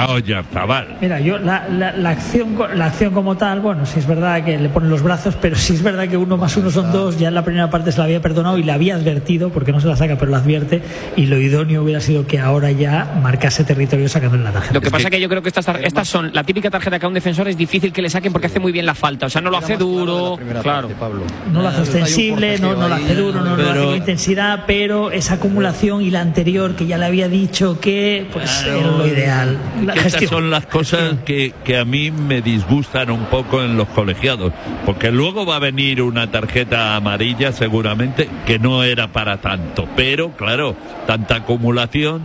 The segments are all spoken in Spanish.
a Oyarzabal. Mira, yo la acción como tal, bueno, sí es verdad que le ponen los brazos, pero sí es verdad que 1 más 1 son 2. Ya en la primera parte se la había perdonado y le había advertido, porque no se la saca, pero la advierte, y lo idóneo hubiera sido que ahora ya marcase territorio sacándole la tarjeta. Lo que pasa es que yo creo que estas son la típica tarjeta que a un defensor es difícil que le saquen porque hace muy bien la falta, o sea, no lo hace duro, claro. No lo hace ostensible, no lo hace duro, no lo hace con intensidad, pero esa acumulación y la anterior que ya le había dicho que pues era lo ideal. Estas son las cosas que a mí me disgustan un poco en los colegiados, porque luego va a venir una tarjeta amarilla seguramente que no era para tanto, pero claro, tanta acumulación.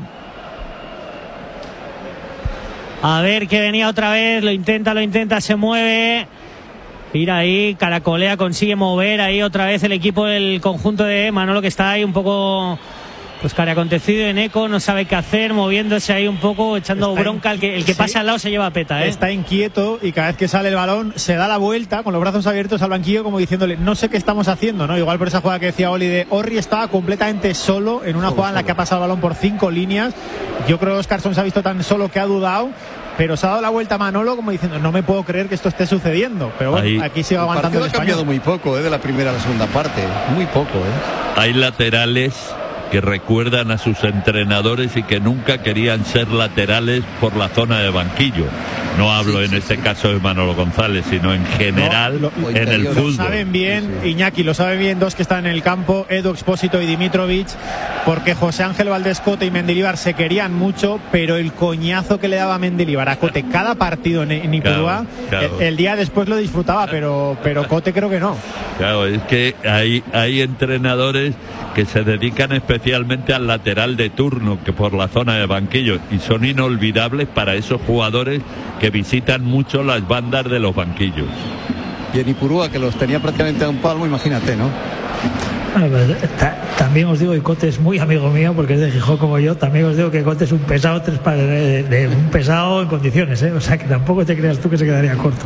A ver, que venía otra vez, lo intenta, se mueve. Mira ahí, caracolea, consigue mover ahí otra vez el equipo del conjunto de Manolo, que está ahí un poco pues caracontecido en eco, no sabe qué hacer, moviéndose ahí un poco, echando bronca. El que pasa al lado se lleva peta, ¿eh? Está inquieto y cada vez que sale el balón se da la vuelta con los brazos abiertos al banquillo, como diciéndole, no sé qué estamos haciendo, ¿no? Igual por esa jugada que decía Oli de Orri, estaba completamente solo en una jugada en la que ha pasado el balón por 5 líneas. Yo creo que Óscarson se ha visto tan solo que ha dudado, pero se ha dado la vuelta a Manolo como diciendo, no me puedo creer que esto esté sucediendo. Pero bueno, aquí sigue aguantando el partido. Ha cambiado muy poco, de la primera a la segunda parte, muy poco. Hay laterales que recuerdan a sus entrenadores y que nunca querían ser laterales por la zona de banquillo. No hablo en este caso de Manolo González, sino en general en el fútbol. Lo saben bien, Iñaki, lo saben bien dos que están en el campo, Edu Expósito y Dimitrovic, porque José Ángel Valdés Cote y Mendilibar se querían mucho, pero el coñazo que le daba Mendilibar a Cote cada partido en Ipurúa, claro. El día después lo disfrutaba, pero Cote creo que no. Claro, es que hay entrenadores que se dedican especialmente al lateral de turno, que por la zona de banquillo, y son inolvidables para esos jugadores que visitan mucho las bandas de los banquillos. Y en Ipurúa, que los tenía prácticamente a un palmo, imagínate, ¿no? Bueno, pues, también os digo que Cote es muy amigo mío porque es de Gijón como yo. También os digo que Cote es un pesado, un pesado en condiciones, ¿eh? O sea que tampoco te creas tú que se quedaría corto.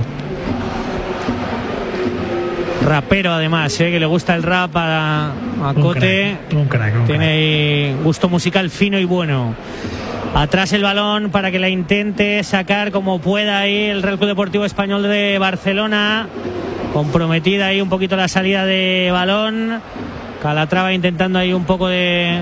Rapero además, que le gusta el rap a Cote. Un crack. Tiene ahí gusto musical fino y bueno. Atrás el balón para que la intente sacar como pueda ahí el Real Club Deportivo Español de Barcelona. Comprometida ahí un poquito la salida de balón. Calatrava intentando ahí un poco de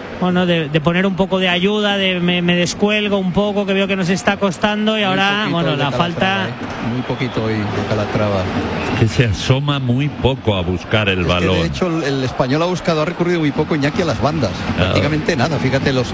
poner un poco de ayuda, me descuelgo un poco, que veo que nos está costando, y ahora la falta. Muy poquito hoy de Calatrava. Que se asoma muy poco a buscar el balón. De hecho, el Español ha recurrido muy poco, Iñaki, a las bandas. Prácticamente nada. Fíjate, los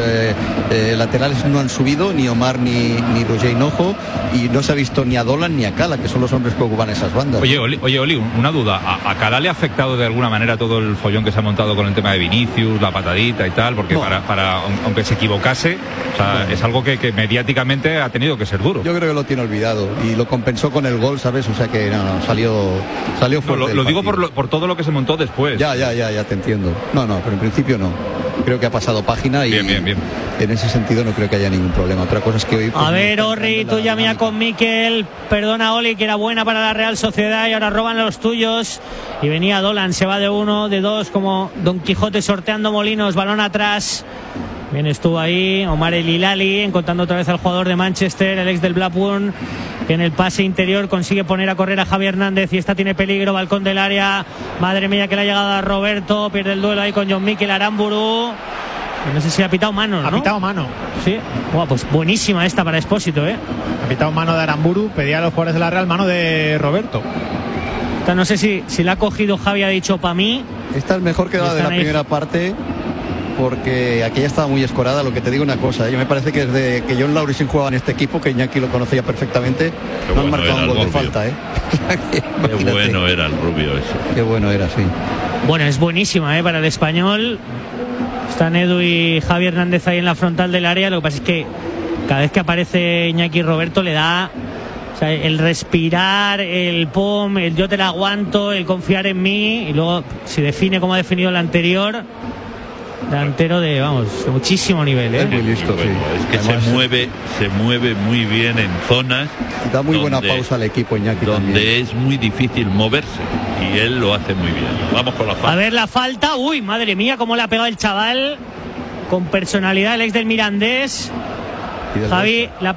laterales no han subido, ni Omar ni Roger Hinojo, y no se ha visto ni a Dolan ni a Cala, que son los hombres que ocupan esas bandas. Oye, Oli, una duda. ¿A Cala le ha afectado de alguna manera todo el follón que se ha montado con el tema de Vinicius, la patadita y tal? Porque aunque se equivocase, o sea, es algo que mediáticamente ha tenido que ser duro. Yo creo que lo tiene olvidado y lo compensó con el gol, ¿sabes? O sea que salió fuerte. Lo digo por todo lo que se montó después. Ya te entiendo. No, pero en principio no. Creo que ha pasado página y bien. En ese sentido no creo que haya ningún problema. Otra cosa es que hoy... A ver, Orri, tú ya mía con Miquel. Perdona, Oli, que era buena para la Real Sociedad y ahora roban los tuyos. Y venía Dolan, se va de 1, de 2, como Don Quijote sorteando molinos, balón atrás. Bien estuvo ahí Omar El Hilali, encontrando otra vez al jugador de Manchester, el ex del Blackburn, que en el pase interior consigue poner a correr a Javi Hernández, y esta tiene peligro, balcón del área. Madre mía, que la llegada a Roberto, pierde el duelo ahí con John Mikel Aramburu. No sé si ha pitado mano, ¿no? Ha pitado mano. Sí. Pues buenísima esta para Expósito, Ha pitado mano de Aramburu, pedía a los jugadores de la Real mano de Roberto. Esta no sé si la ha cogido Javi, ha dicho para mí. Esta es mejor que la de la primera parte, porque aquella estaba muy escorada. Lo que te digo una cosa, yo me parece que desde que John Laurisen jugaba en este equipo, que Iñaki lo conocía perfectamente, no han marcado un gol de falta, Qué bueno era el rubio ese. Qué bueno era, sí. Bueno, es buenísima, para el Español. Están Edu y Javi Hernández ahí en la frontal del área. Lo que pasa es que cada vez que aparece Iñaki Roberto le da, o sea, el respirar, el pum, el yo te la aguanto, el confiar en mí, y luego si define como ha definido el anterior. Delantero de muchísimo nivel, Es muy listo, sí. Es que además, se mueve muy bien en zonas. Da muy buena pausa al equipo, Iñaki. Donde también es muy difícil moverse, y él lo hace muy bien. Vamos con la falta. A ver la falta. Uy, madre mía, cómo le ha pegado el chaval. Con personalidad, el ex del Mirandés. Javi, la